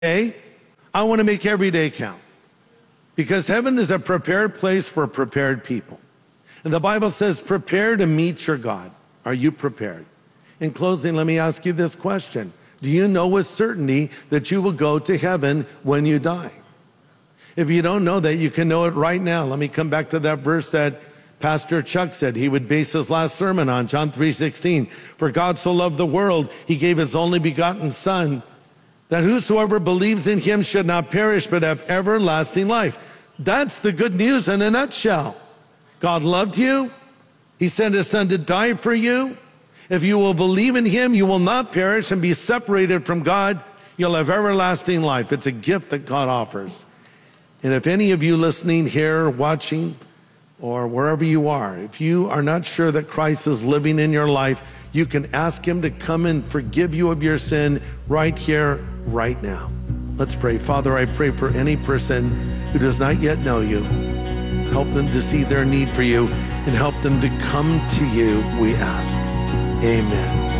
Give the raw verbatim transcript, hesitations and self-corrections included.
Hey, I want to make every day count, because heaven is a prepared place for prepared people. And the Bible says, prepare to meet your God. Are you prepared? In closing, let me ask you this question. Do you know with certainty that you will go to heaven when you die? If you don't know that, you can know it right now. Let me come back to that verse that Pastor Chuck said he would base his last sermon on, John three sixteen. For God so loved the world, he gave his only begotten Son, that whosoever believes in him should not perish but have everlasting life. That's the good news in a nutshell. God loved you. He sent his Son to die for you. If you will believe in him, you will not perish and be separated from God. You'll have everlasting life. It's a gift that God offers. And if any of you listening here, watching, or wherever you are, if you are not sure that Christ is living in your life, you can ask him to come and forgive you of your sin right here, right now. Let's pray. Father, I pray for any person who does not yet know you. Help them to see their need for you and help them to come to you, we ask. Amen.